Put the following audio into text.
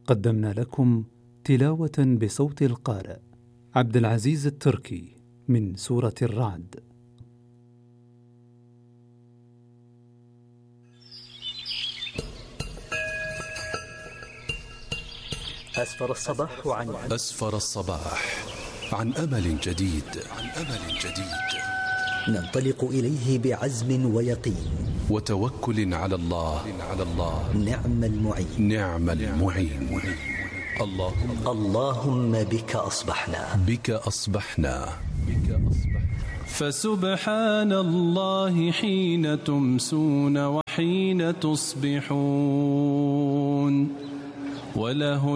قدمنا لكم تلاوة بصوت القارئ عبد العزيز التركي من سورة الرعد. أسفر الصباح عن أمل جديد. ننطلق إليه بعزم ويقين وتوكل على الله. نعم المعين. اللهم بك أصبحنا. فسبحان الله حين تمسون وحين تصبحون، وله